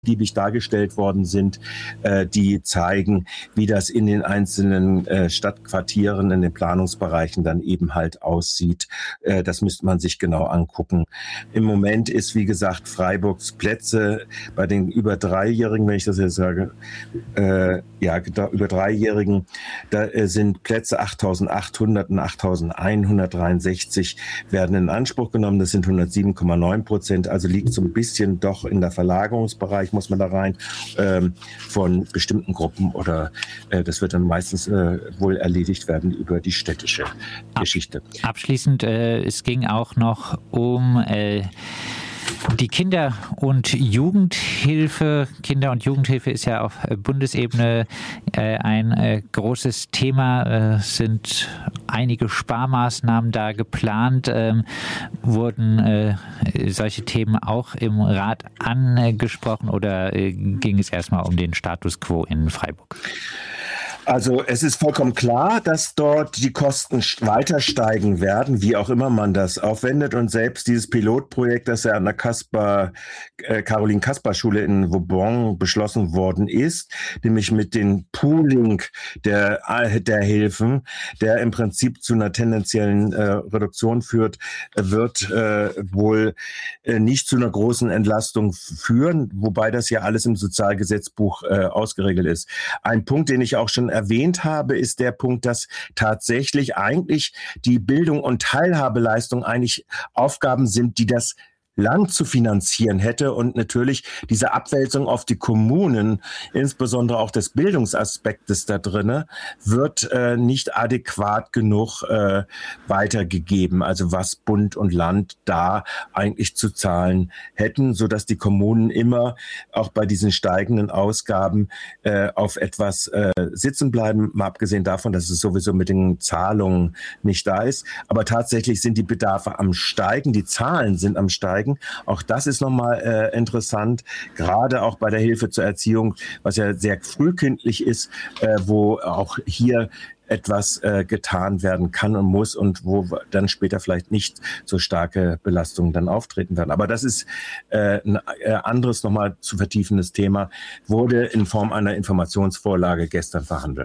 liebig dargestellt worden sind, die zeigen, wie das in den einzelnen Stadtquartieren, in den Planungsbereichen dann eben halt aussieht. Das müsste man sich genau angucken. Im Moment ist, wie gesagt, Freiburgs Plätze bei den über Dreijährigen, wenn ich das jetzt sage, über Dreijährigen, da sind Plätze 8.800 und 8.163 werden in Anspruch genommen. Das sind 107,9%, also liegt so ein bisschen doch in der Verlagerungsbereich, muss man da rein, von bestimmten Gruppen oder das wird dann meistens wohl erledigt werden über die städtische Geschichte. Abschließend, es ging auch noch um die Kinder- und Jugendhilfe. Kinder- und Jugendhilfe ist ja auf Bundesebene ein großes Thema. Es sind einige Sparmaßnahmen da geplant. Wurden solche Themen auch im Rat angesprochen oder ging es erstmal um den Status quo in Freiburg? Also es ist vollkommen klar, dass dort die Kosten weiter steigen werden, wie auch immer man das aufwendet. Und selbst dieses Pilotprojekt, das ja an der Caroline-Caspar-Schule in Vauban beschlossen worden ist, nämlich mit dem Pooling der Hilfen, der im Prinzip zu einer tendenziellen Reduktion führt, wird wohl nicht zu einer großen Entlastung führen, wobei das ja alles im Sozialgesetzbuch ausgeregelt ist. Ein Punkt, den ich auch schon erwähnt habe, ist der Punkt, dass tatsächlich eigentlich die Bildung und Teilhabeleistung eigentlich Aufgaben sind, die das Land zu finanzieren hätte und natürlich diese Abwälzung auf die Kommunen, insbesondere auch des Bildungsaspektes da drinne, wird nicht adäquat genug weitergegeben. Also was Bund und Land da eigentlich zu zahlen hätten, sodass die Kommunen immer auch bei diesen steigenden Ausgaben auf etwas sitzen bleiben, mal abgesehen davon, dass es sowieso mit den Zahlungen nicht da ist. Aber tatsächlich sind die Bedarfe am Steigen, die Zahlen sind am Steigen. Auch das ist nochmal interessant, gerade auch bei der Hilfe zur Erziehung, was ja sehr frühkindlich ist, wo auch hier etwas getan werden kann und muss und wo dann später vielleicht nicht so starke Belastungen dann auftreten werden. Aber das ist ein anderes, nochmal zu vertiefendes Thema, wurde in Form einer Informationsvorlage gestern verhandelt.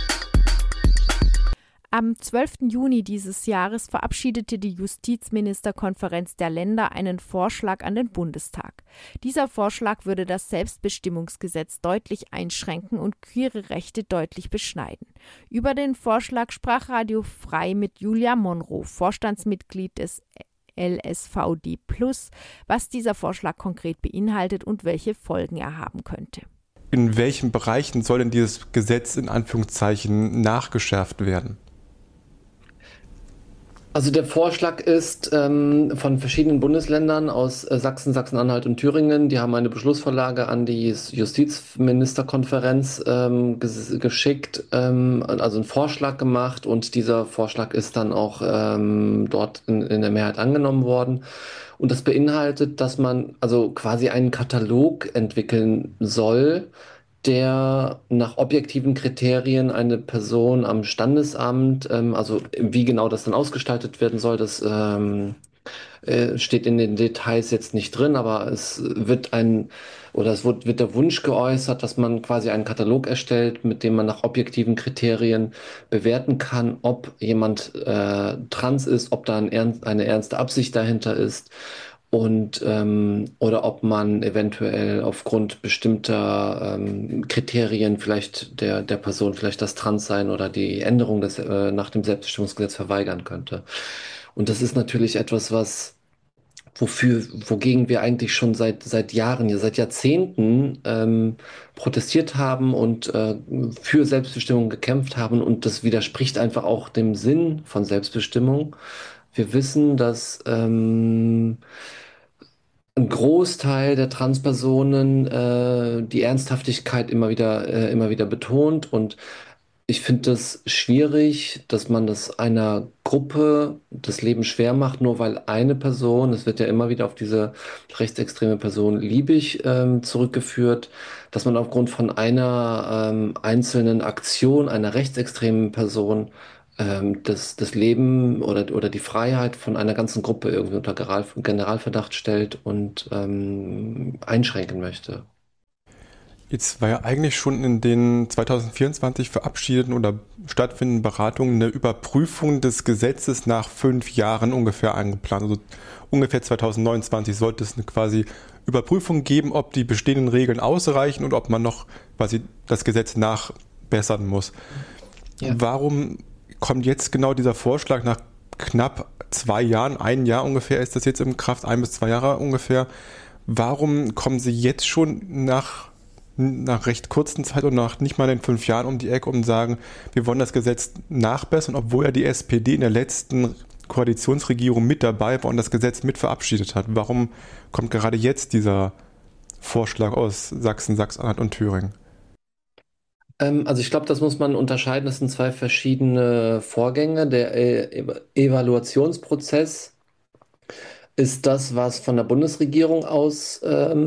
Am 12. Juni dieses Jahres verabschiedete die Justizministerkonferenz der Länder einen Vorschlag an den Bundestag. Dieser Vorschlag würde das Selbstbestimmungsgesetz deutlich einschränken und queere Rechte deutlich beschneiden. Über den Vorschlag sprach Radio Frei mit Julia Monroe, Vorstandsmitglied des LSVD+, was dieser Vorschlag konkret beinhaltet und welche Folgen er haben könnte. In welchen Bereichen soll denn dieses Gesetz in Anführungszeichen nachgeschärft werden? Also der Vorschlag ist von verschiedenen Bundesländern aus Sachsen, Sachsen-Anhalt und Thüringen. Die haben eine Beschlussvorlage an die Justizministerkonferenz geschickt, also einen Vorschlag gemacht und dieser Vorschlag ist dann auch dort in der Mehrheit angenommen worden. Und das beinhaltet, dass man also quasi einen Katalog entwickeln soll, der nach objektiven Kriterien eine Person am Standesamt, also wie genau das dann ausgestaltet werden soll, das steht in den Details jetzt nicht drin, aber es wird wird der Wunsch geäußert, dass man quasi einen Katalog erstellt, mit dem man nach objektiven Kriterien bewerten kann, ob jemand trans ist, ob da eine ernste Absicht dahinter ist. Und oder ob man eventuell aufgrund bestimmter Kriterien vielleicht der Person vielleicht das Transsein oder die Änderung nach dem Selbstbestimmungsgesetz verweigern könnte. Und das ist natürlich etwas, wogegen wir eigentlich schon seit Jahren, ja seit Jahrzehnten protestiert haben und für Selbstbestimmung gekämpft haben. Und das widerspricht einfach auch dem Sinn von Selbstbestimmung. Wir wissen, dass ein Großteil der Transpersonen die Ernsthaftigkeit immer wieder betont und ich finde es schwierig, dass man das einer Gruppe das Leben schwer macht, nur weil eine Person, es wird ja immer wieder auf diese rechtsextreme Person Liebig zurückgeführt, dass man aufgrund von einer einzelnen Aktion einer rechtsextremen Person das Leben oder die Freiheit von einer ganzen Gruppe irgendwie unter Generalverdacht stellt und einschränken möchte. Jetzt war ja eigentlich schon in den 2024 verabschiedeten oder stattfindenden Beratungen eine Überprüfung des Gesetzes nach 5 Jahren ungefähr eingeplant. Also ungefähr 2029 sollte es eine quasi Überprüfung geben, ob die bestehenden Regeln ausreichen und ob man noch quasi das Gesetz nachbessern muss. Ja. Warum kommt jetzt genau dieser Vorschlag nach knapp 2 Jahren, 1 Jahr ungefähr ist das jetzt in Kraft, 1 bis 2 Jahre ungefähr. Warum kommen Sie jetzt schon nach recht kurzen Zeit und nach nicht mal den 5 Jahren um die Ecke und sagen, wir wollen das Gesetz nachbessern, obwohl ja die SPD in der letzten Koalitionsregierung mit dabei war und das Gesetz mit verabschiedet hat? Warum kommt gerade jetzt dieser Vorschlag aus Sachsen, Sachsen-Anhalt und Thüringen? Also ich glaube, das muss man unterscheiden. Das sind 2 verschiedene Vorgänge. Der Evaluationsprozess ist das, was von der Bundesregierung aus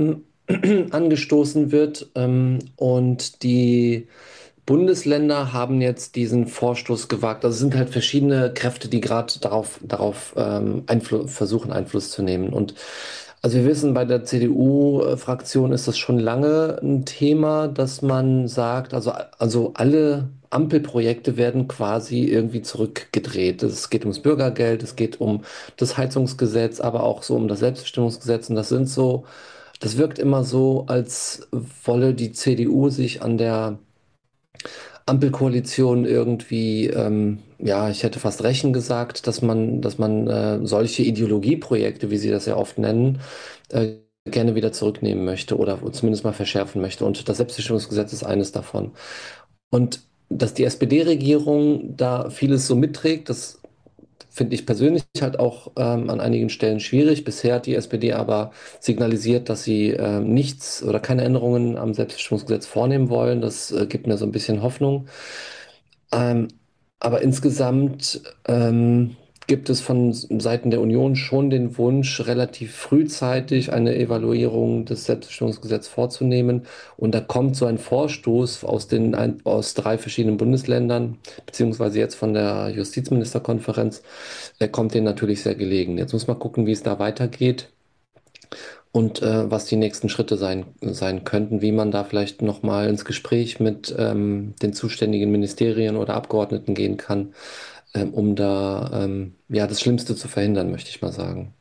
angestoßen wird. Und die Bundesländer haben jetzt diesen Vorstoß gewagt. Also es sind halt verschiedene Kräfte, die gerade darauf versuchen, Einfluss zu nehmen. Und also wir wissen, bei der CDU-Fraktion ist das schon lange ein Thema, dass man sagt, also alle Ampelprojekte werden quasi irgendwie zurückgedreht. Es geht ums Bürgergeld, es geht um das Heizungsgesetz, aber auch so um das Selbstbestimmungsgesetz. Und das wirkt immer so, als wolle die CDU sich an der Ampelkoalition irgendwie, ja, ich hätte fast rächen gesagt, dass man solche Ideologieprojekte, wie sie das ja oft nennen, gerne wieder zurücknehmen möchte oder zumindest mal verschärfen möchte. Und das Selbstbestimmungsgesetz ist eines davon. Und dass die SPD-Regierung da vieles so mitträgt, das finde ich persönlich halt auch an einigen Stellen schwierig. Bisher hat die SPD aber signalisiert, dass sie nichts oder keine Änderungen am Selbstbestimmungsgesetz vornehmen wollen. Das gibt mir so ein bisschen Hoffnung. Ähm, aber insgesamt gibt es von Seiten der Union schon den Wunsch, relativ frühzeitig eine Evaluierung des Selbstbestimmungsgesetzes vorzunehmen. Und da kommt so ein Vorstoß aus 3 verschiedenen Bundesländern, beziehungsweise jetzt von der Justizministerkonferenz, kommt denen natürlich sehr gelegen. Jetzt muss man gucken, wie es da weitergeht und was die nächsten Schritte sein könnten, wie man da vielleicht nochmal ins Gespräch mit den zuständigen Ministerien oder Abgeordneten gehen kann, um da ja, das Schlimmste zu verhindern, möchte ich mal sagen.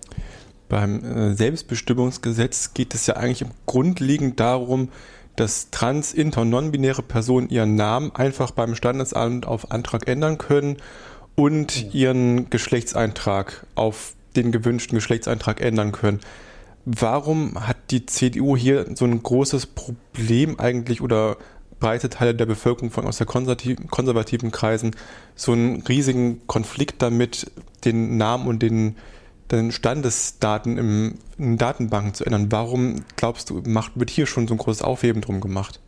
Beim Selbstbestimmungsgesetz geht es ja eigentlich grundlegend darum, dass trans-, inter- und non-binäre Personen ihren Namen einfach beim Standesamt auf Antrag ändern können und ihren Geschlechtseintrag auf den gewünschten Geschlechtseintrag ändern können. Warum hat die CDU hier so ein großes Problem eigentlich oder breite Teile der Bevölkerung aus der konservativen Kreisen so einen riesigen Konflikt damit, den Namen und den Standesdaten in Datenbanken zu ändern? Warum, glaubst du, wird hier schon so ein großes Aufheben drum gemacht?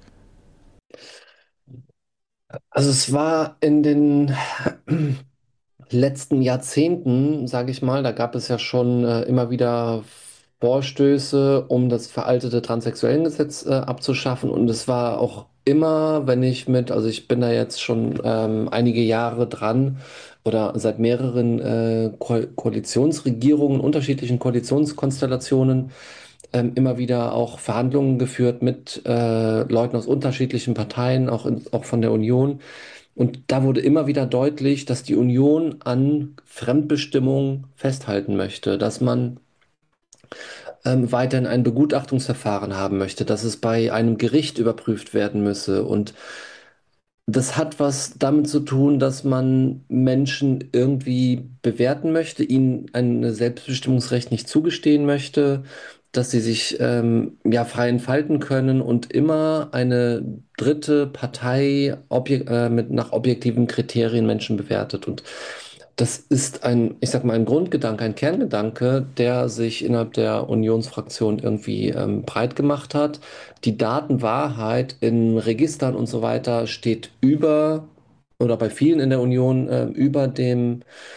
Also es war in den letzten Jahrzehnten, sage ich mal, da gab es ja schon immer wieder Vorstöße, um das veraltete Transsexuellengesetz abzuschaffen. Und es war auch immer, also ich bin da jetzt schon einige Jahre dran oder seit mehreren Koalitionsregierungen, unterschiedlichen Koalitionskonstellationen, immer wieder auch Verhandlungen geführt mit Leuten aus unterschiedlichen Parteien, auch von der Union. Und da wurde immer wieder deutlich, dass die Union an Fremdbestimmung festhalten möchte, dass man weiterhin ein Begutachtungsverfahren haben möchte, dass es bei einem Gericht überprüft werden müsse. Und das hat was damit zu tun, dass man Menschen irgendwie bewerten möchte, ihnen ein Selbstbestimmungsrecht nicht zugestehen möchte, dass sie sich ja frei entfalten können und immer eine dritte Partei nach objektiven Kriterien Menschen bewertet. Und das ist ich sag mal, ein Grundgedanke, ein Kerngedanke, der sich innerhalb der Unionsfraktion irgendwie breit gemacht hat. Die Datenwahrheit in Registern und so weiter steht über oder bei vielen in der Union über dem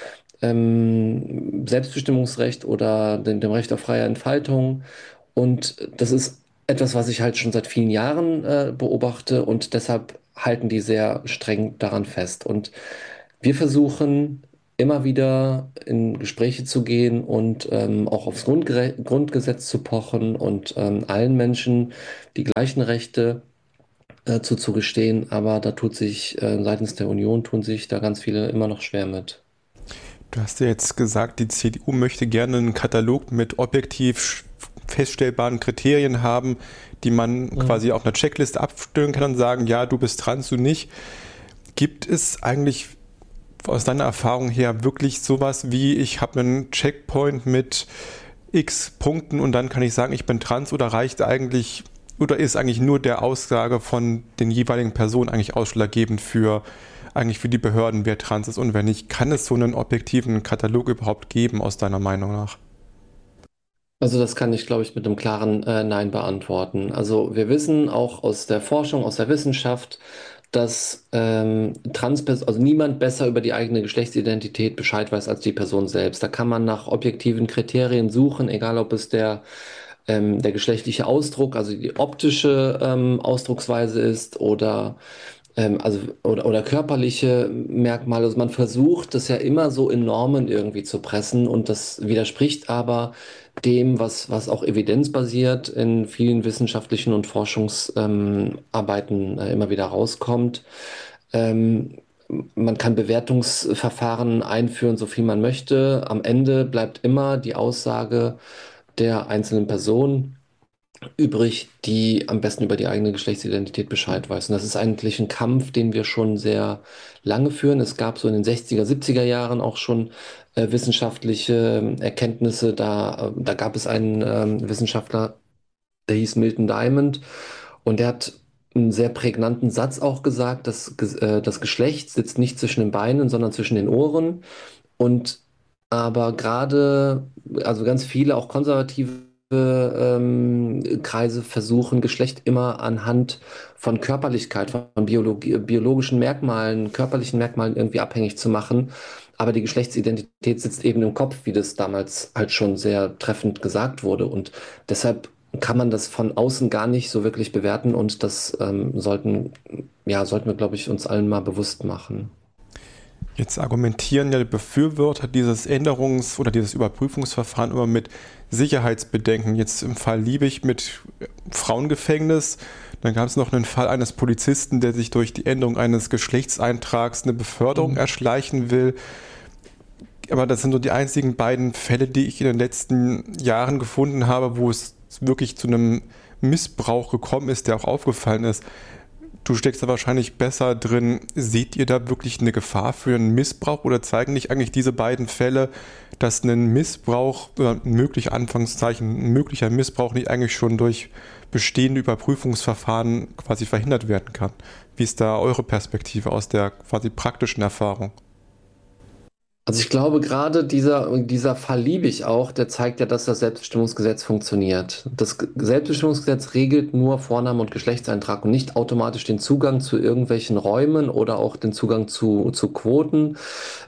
Selbstbestimmungsrecht oder dem Recht auf freie Entfaltung. Und das ist etwas, was ich halt schon seit vielen Jahren beobachte und deshalb halten die sehr streng daran fest. Und wir versuchen immer wieder in Gespräche zu gehen und auch aufs Grundgesetz zu pochen und allen Menschen die gleichen Rechte zuzugestehen. Aber da tut sich seitens der Union tun sich da ganz viele immer noch schwer mit. Du hast ja jetzt gesagt, die CDU möchte gerne einen Katalog mit objektiv feststellbaren Kriterien haben, die man quasi auf einer Checkliste abstellen kann und sagen, ja, du bist trans, du nicht. Gibt es eigentlich aus deiner Erfahrung her wirklich sowas wie, ich habe einen Checkpoint mit x Punkten und dann kann ich sagen, ich bin trans, oder reicht eigentlich, oder ist eigentlich nur der Aussage von den jeweiligen Personen eigentlich ausschlaggebend für die Behörden, wer trans ist und wer nicht? Kann es so einen objektiven Katalog überhaupt geben, aus deiner Meinung nach? Also das kann ich, glaube ich, mit einem klaren Nein beantworten. Also wir wissen auch aus der Forschung, aus der Wissenschaft, dass also niemand besser über die eigene Geschlechtsidentität Bescheid weiß als die Person selbst. Da kann man nach objektiven Kriterien suchen, egal ob es der geschlechtliche Ausdruck, also die optische Ausdrucksweise ist oder körperliche Merkmale. Also man versucht, das ja immer so in Normen irgendwie zu pressen, und das widerspricht aber dem, was auch evidenzbasiert in vielen wissenschaftlichen und Forschungsarbeiten immer wieder rauskommt. Ähm, Man kann Bewertungsverfahren einführen, so viel man möchte. Am Ende bleibt immer die Aussage der einzelnen Person übrig, die am besten über die eigene Geschlechtsidentität Bescheid weiß. Und das ist eigentlich ein Kampf, den wir schon sehr lange führen. Es gab so in den 60er, 70er Jahren auch schon wissenschaftliche Erkenntnisse. Da gab es einen Wissenschaftler, der hieß Milton Diamond, und der hat einen sehr prägnanten Satz auch gesagt, dass das Geschlecht sitzt nicht zwischen den Beinen, sondern zwischen den Ohren. Und aber gerade, also ganz viele, auch konservative Kreise versuchen, Geschlecht immer anhand von Körperlichkeit, von biologischen Merkmalen, körperlichen Merkmalen irgendwie abhängig zu machen. Aber die Geschlechtsidentität sitzt eben im Kopf, wie das damals halt schon sehr treffend gesagt wurde. Und deshalb kann man das von außen gar nicht so wirklich bewerten, und das sollten wir, glaube ich, uns allen mal bewusst machen. Jetzt argumentieren ja die Befürworter dieses Änderungs- oder dieses Überprüfungsverfahren immer mit Sicherheitsbedenken. Jetzt im Fall Liebig mit Frauengefängnis. Dann gab es noch einen Fall eines Polizisten, der sich durch die Änderung eines Geschlechtseintrags eine Beförderung erschleichen will. Aber das sind so die einzigen beiden Fälle, die ich in den letzten Jahren gefunden habe, wo es wirklich zu einem Missbrauch gekommen ist, der auch aufgefallen ist. Du steckst da wahrscheinlich besser drin. Seht ihr da wirklich eine Gefahr für einen Missbrauch, oder zeigen nicht eigentlich diese beiden Fälle, dass ein Missbrauch oder ein möglicher Missbrauch nicht eigentlich schon durch bestehende Überprüfungsverfahren quasi verhindert werden kann? Wie ist da eure Perspektive aus der quasi praktischen Erfahrung? Also ich glaube, gerade dieser Fall Liebig auch, der zeigt ja, dass das Selbstbestimmungsgesetz funktioniert. Das Selbstbestimmungsgesetz regelt nur Vorname und Geschlechtseintrag und nicht automatisch den Zugang zu irgendwelchen Räumen oder auch den Zugang zu Quoten,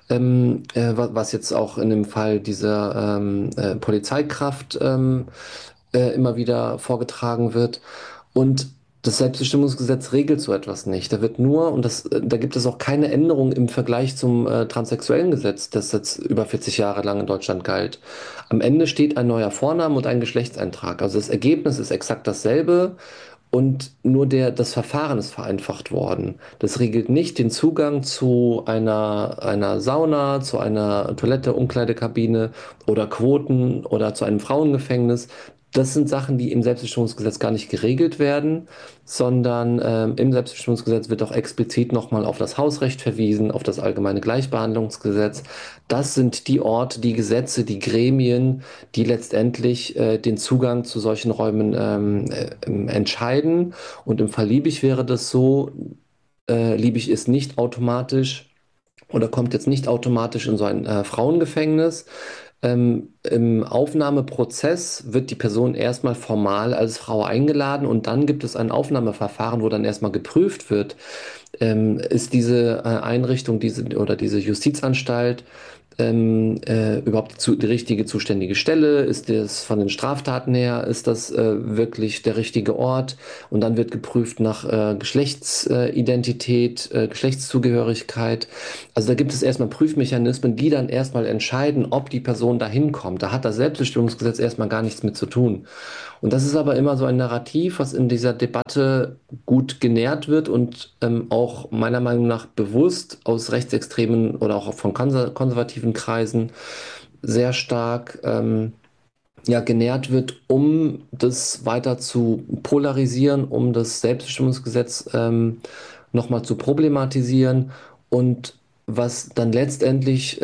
was jetzt auch in dem Fall dieser Polizeikraft immer wieder vorgetragen wird. Und das Selbstbestimmungsgesetz regelt so etwas nicht. Da wird nur, da gibt es auch keine Änderung im Vergleich zum transsexuellen Gesetz, das jetzt über 40 Jahre lang in Deutschland galt. Am Ende steht ein neuer Vorname und ein Geschlechtseintrag. Also das Ergebnis ist exakt dasselbe, und nur das Verfahren ist vereinfacht worden. Das regelt nicht den Zugang zu einer Sauna, zu einer Toilette, Umkleidekabine oder Quoten oder zu einem Frauengefängnis. Das sind Sachen, die im Selbstbestimmungsgesetz gar nicht geregelt werden, sondern im Selbstbestimmungsgesetz wird auch explizit nochmal auf das Hausrecht verwiesen, auf das allgemeine Gleichbehandlungsgesetz. Das sind die Orte, die Gesetze, die Gremien, die letztendlich den Zugang zu solchen Räumen entscheiden. Und im Fall Liebig wäre das so, Liebig ist nicht automatisch oder kommt jetzt nicht automatisch in so ein Frauengefängnis. Im Aufnahmeprozess wird die Person erstmal formal als Frau eingeladen, und dann gibt es ein Aufnahmeverfahren, wo dann erstmal geprüft wird, ist diese Einrichtung, diese Justizanstalt überhaupt die richtige zuständige Stelle? Ist das von den Straftaten her, ist das wirklich der richtige Ort? Und dann wird geprüft nach Geschlechtsidentität, Geschlechtszugehörigkeit. Also da gibt es erstmal Prüfmechanismen, die dann erstmal entscheiden, ob die Person dahin kommt. Da hat das Selbstbestimmungsgesetz erstmal gar nichts mit zu tun. Und das ist aber immer so ein Narrativ, was in dieser Debatte gut genährt wird und auch meiner Meinung nach bewusst aus rechtsextremen oder auch von konservativen Kreisen sehr stark genährt wird, um das weiter zu polarisieren, um das Selbstbestimmungsgesetz nochmal zu problematisieren und was dann letztendlich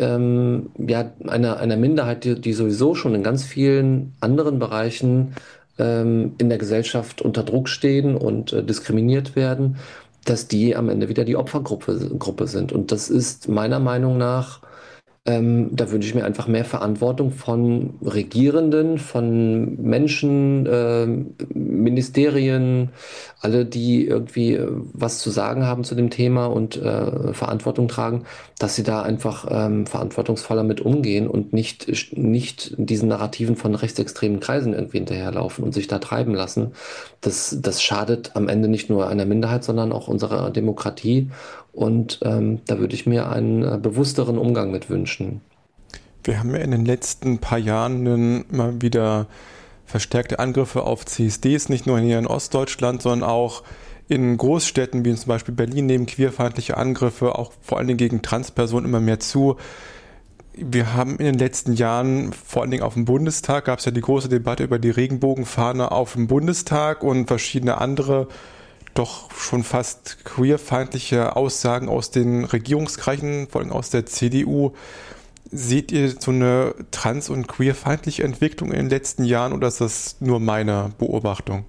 einer Minderheit, die sowieso schon in ganz vielen anderen Bereichen in der Gesellschaft unter Druck stehen und diskriminiert werden, dass die am Ende wieder die Opfergruppe sind. Und das ist meiner Meinung nach, da wünsche ich mir einfach mehr Verantwortung von Regierenden, von Menschen, Ministerien, alle, die irgendwie was zu sagen haben zu dem Thema und Verantwortung tragen, dass sie da einfach verantwortungsvoller mit umgehen und nicht diesen Narrativen von rechtsextremen Kreisen irgendwie hinterherlaufen und sich da treiben lassen. Das schadet am Ende nicht nur einer Minderheit, sondern auch unserer Demokratie. Und da würde ich mir einen bewussteren Umgang mit wünschen. Wir haben ja in den letzten paar Jahren immer wieder verstärkte Angriffe auf CSDs, nicht nur hier in Ostdeutschland, sondern auch in Großstädten wie zum Beispiel Berlin nehmen queerfeindliche Angriffe, auch vor allen Dingen gegen Transpersonen, immer mehr zu. Wir haben in den letzten Jahren, vor allen Dingen auf dem Bundestag, gab es ja die große Debatte über die Regenbogenfahne auf dem Bundestag und verschiedene andere doch schon fast queerfeindliche Aussagen aus den Regierungskreisen, vor allem aus der CDU. Seht ihr so eine trans- und queerfeindliche Entwicklung in den letzten Jahren oder ist das nur meine Beobachtung?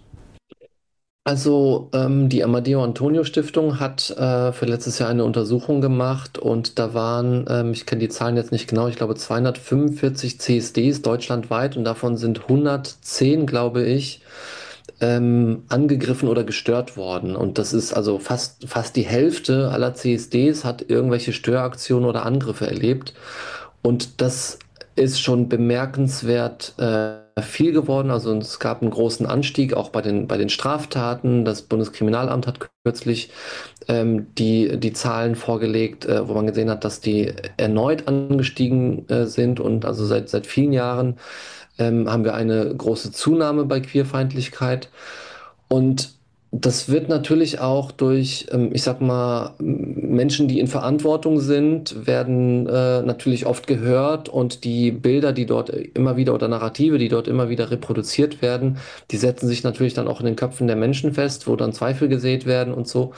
Also die Amadeo Antonio Stiftung hat für letztes Jahr eine Untersuchung gemacht und da waren, ich kenne die Zahlen jetzt nicht genau, ich glaube 245 CSDs deutschlandweit und davon sind 110, glaube ich, angegriffen oder gestört worden. Und das ist also fast die Hälfte aller CSDs hat irgendwelche Störaktionen oder Angriffe erlebt. Und das ist schon bemerkenswert viel geworden. Also es gab einen großen Anstieg auch bei den Straftaten. Das Bundeskriminalamt hat kürzlich die Zahlen vorgelegt, wo man gesehen hat, dass die erneut angestiegen sind. Und also seit vielen Jahren haben wir eine große Zunahme bei Queerfeindlichkeit. Und das wird natürlich auch durch, ich sag mal, Menschen, die in Verantwortung sind, werden natürlich oft gehört und die Bilder, die dort immer wieder oder Narrative, die dort immer wieder reproduziert werden, die setzen sich natürlich dann auch in den Köpfen der Menschen fest, wo dann Zweifel gesät werden und so.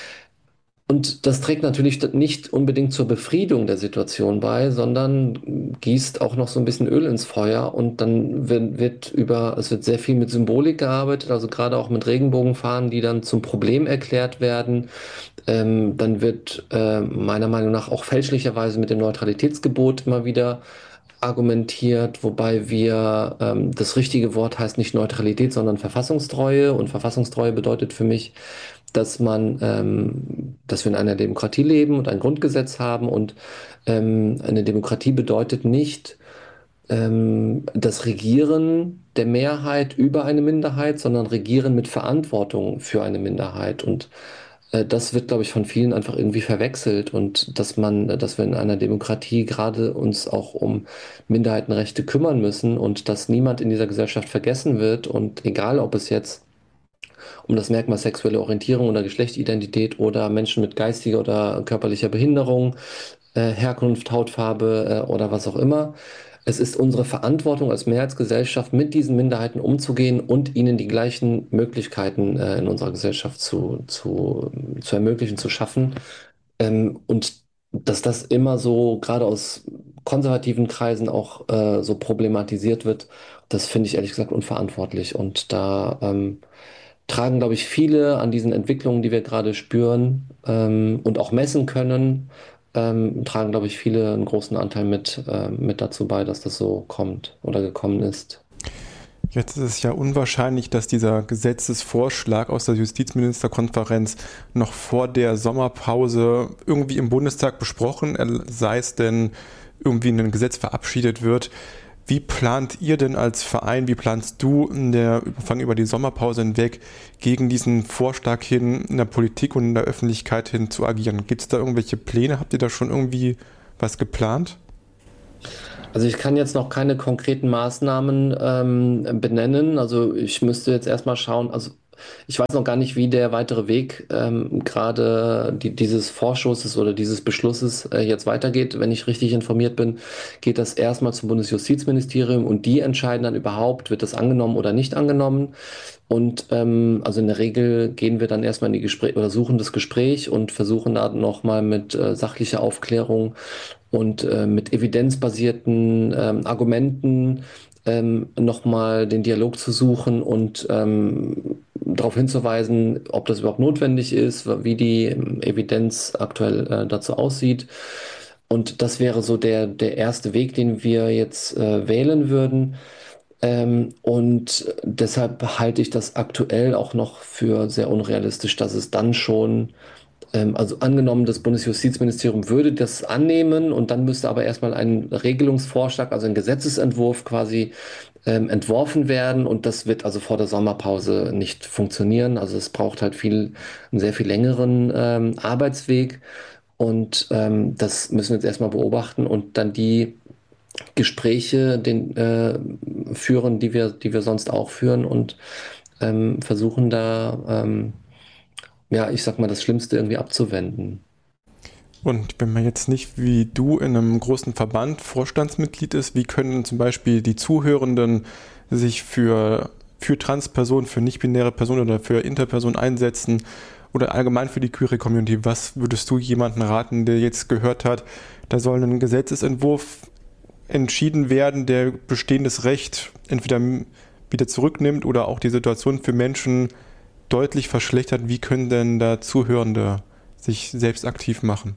Und das trägt natürlich nicht unbedingt zur Befriedung der Situation bei, sondern gießt auch noch so ein bisschen Öl ins Feuer und dann es wird sehr viel mit Symbolik gearbeitet, also gerade auch mit Regenbogenfahnen, die dann zum Problem erklärt werden. Dann wird meiner Meinung nach auch fälschlicherweise mit dem Neutralitätsgebot immer wieder argumentiert, wobei das richtige Wort heißt nicht Neutralität, sondern Verfassungstreue und Verfassungstreue bedeutet für mich, dass wir in einer Demokratie leben und ein Grundgesetz haben und eine Demokratie bedeutet nicht das Regieren der Mehrheit über eine Minderheit, sondern Regieren mit Verantwortung für eine Minderheit und das wird, glaube ich, von vielen einfach irgendwie verwechselt und dass wir in einer Demokratie gerade uns auch um Minderheitenrechte kümmern müssen und dass niemand in dieser Gesellschaft vergessen wird und egal, ob es jetzt um das Merkmal sexuelle Orientierung oder Geschlechtsidentität oder Menschen mit geistiger oder körperlicher Behinderung, Herkunft, Hautfarbe oder was auch immer. Es ist unsere Verantwortung als Mehrheitsgesellschaft, mit diesen Minderheiten umzugehen und ihnen die gleichen Möglichkeiten in unserer Gesellschaft zu ermöglichen, zu schaffen. Und dass das immer so, gerade aus konservativen Kreisen auch so problematisiert wird, das finde ich ehrlich gesagt unverantwortlich. Und da tragen, glaube ich, viele an diesen Entwicklungen, die wir gerade spüren und auch messen können, tragen, glaube ich, viele einen großen Anteil mit dazu bei, dass das so kommt oder gekommen ist. Jetzt ist es ja unwahrscheinlich, dass dieser Gesetzesvorschlag aus der Justizministerkonferenz noch vor der Sommerpause irgendwie im Bundestag besprochen, sei es denn irgendwie ein Gesetz verabschiedet wird. Wie plant ihr denn als Verein, wie planst du in der Übergang über die Sommerpause hinweg gegen diesen Vorschlag hin in der Politik und in der Öffentlichkeit hin zu agieren? Gibt es da irgendwelche Pläne? Habt ihr da schon irgendwie was geplant? Also ich kann jetzt noch keine konkreten Maßnahmen benennen. Also ich müsste jetzt erstmal schauen, also ich weiß noch gar nicht, wie der weitere Weg gerade dieses Vorschusses oder dieses Beschlusses jetzt weitergeht. Wenn ich richtig informiert bin, geht das erstmal zum Bundesjustizministerium und die entscheiden dann überhaupt, wird das angenommen oder nicht angenommen. Und also in der Regel gehen wir dann erstmal in die Gespräche oder suchen das Gespräch und versuchen da nochmal mit sachlicher Aufklärung und mit evidenzbasierten Argumenten nochmal den Dialog zu suchen und darauf hinzuweisen, ob das überhaupt notwendig ist, wie die Evidenz aktuell dazu aussieht. Und das wäre so der erste Weg, den wir jetzt wählen würden. Und deshalb halte ich das aktuell auch noch für sehr unrealistisch, dass es dann schon, also angenommen, das Bundesjustizministerium würde das annehmen und dann müsste aber erstmal ein Regelungsvorschlag, also ein Gesetzesentwurf quasi entworfen werden und das wird also vor der Sommerpause nicht funktionieren. Also es braucht halt einen sehr viel längeren Arbeitsweg und das müssen wir jetzt erstmal beobachten und dann die Gespräche führen, die wir sonst auch führen und versuchen da, ja, ich sag mal, das Schlimmste irgendwie abzuwenden. Und wenn man jetzt nicht wie du in einem großen Verband Vorstandsmitglied ist, wie können zum Beispiel die Zuhörenden sich für Transpersonen, für nicht-binäre Personen oder für Interpersonen einsetzen oder allgemein für die queere Community? Was würdest du jemandem raten, der jetzt gehört hat, da soll ein Gesetzesentwurf entschieden werden, der bestehendes Recht entweder wieder zurücknimmt oder auch die Situation für Menschen deutlich verschlechtert? Wie können denn da Zuhörende sich selbst aktiv machen?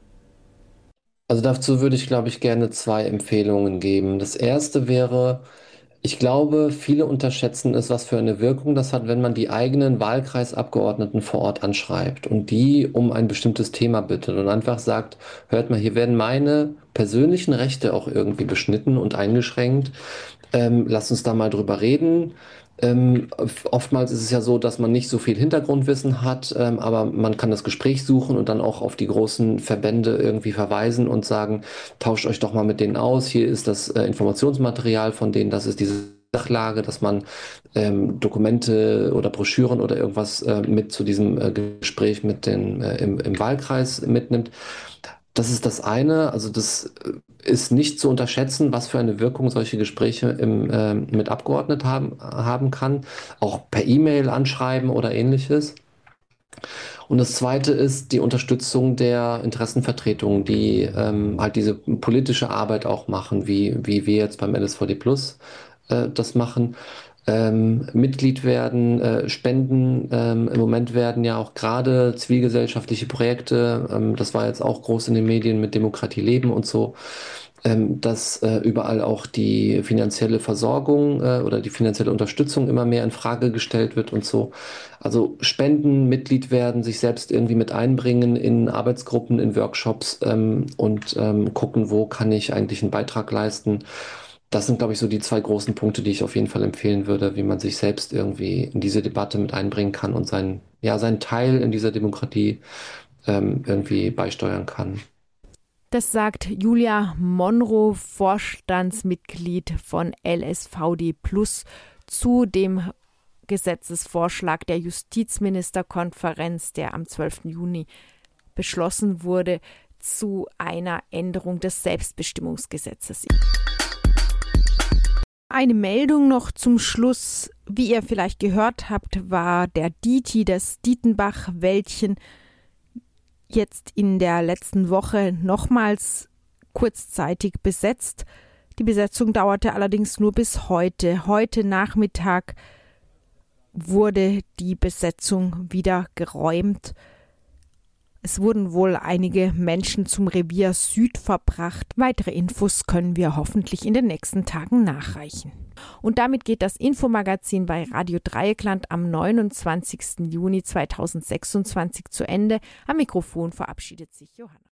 Also dazu würde ich, glaube ich, gerne zwei Empfehlungen geben. Das erste wäre, ich glaube, viele unterschätzen es, was für eine Wirkung das hat, wenn man die eigenen Wahlkreisabgeordneten vor Ort anschreibt und die um ein bestimmtes Thema bittet und einfach sagt, hört mal, hier werden meine persönlichen Rechte auch irgendwie beschnitten und eingeschränkt. Lasst uns da mal drüber reden. Oftmals ist es ja so, dass man nicht so viel Hintergrundwissen hat, aber man kann das Gespräch suchen und dann auch auf die großen Verbände irgendwie verweisen und sagen, tauscht euch doch mal mit denen aus. Hier ist das Informationsmaterial von denen, das ist diese Sachlage, dass man Dokumente oder Broschüren oder irgendwas mit zu diesem Gespräch mit im Wahlkreis mitnimmt. Das ist das eine, also das ist nicht zu unterschätzen, was für eine Wirkung solche Gespräche mit Abgeordneten haben kann. Auch per E-Mail anschreiben oder ähnliches. Und das zweite ist die Unterstützung der Interessenvertretungen, die halt diese politische Arbeit auch machen, wie wir jetzt beim LSVD Plus das machen. Mitglied werden, Spenden. Im Moment werden ja auch gerade zivilgesellschaftliche Projekte, das war jetzt auch groß in den Medien mit Demokratie leben und so, dass überall auch die finanzielle Versorgung oder die finanzielle Unterstützung immer mehr in Frage gestellt wird und so. Also Spenden, Mitglied werden, sich selbst irgendwie mit einbringen in Arbeitsgruppen, in Workshops und gucken, wo kann ich eigentlich einen Beitrag leisten. Das sind, glaube ich, so die zwei großen Punkte, die ich auf jeden Fall empfehlen würde, wie man sich selbst irgendwie in diese Debatte mit einbringen kann und seinen Teil in dieser Demokratie irgendwie beisteuern kann. Das sagt Julia Monroe, Vorstandsmitglied von LSVD Plus, zu dem Gesetzesvorschlag der Justizministerkonferenz, der am 12. Juni beschlossen wurde, zu einer Änderung des Selbstbestimmungsgesetzes. Eine Meldung noch zum Schluss. Wie ihr vielleicht gehört habt, war der DITI, das Dietenbach-Wäldchen, jetzt in der letzten Woche nochmals kurzzeitig besetzt. Die Besetzung dauerte allerdings nur bis heute. Heute Nachmittag wurde die Besetzung wieder geräumt. Es wurden wohl einige Menschen zum Revier Süd verbracht. Weitere Infos können wir hoffentlich in den nächsten Tagen nachreichen. Und damit geht das Infomagazin bei Radio Dreieckland am 29. Juni 2026 zu Ende. Am Mikrofon verabschiedet sich Johanna.